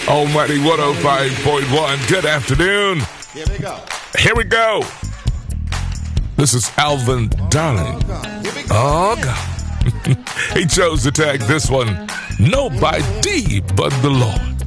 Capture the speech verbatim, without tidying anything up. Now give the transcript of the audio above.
Almighty one oh five point one. Good afternoon. Here we go. Here we go. This is Alvin Darling. Oh, God. He chose to tag this one, Nobody but the Lord.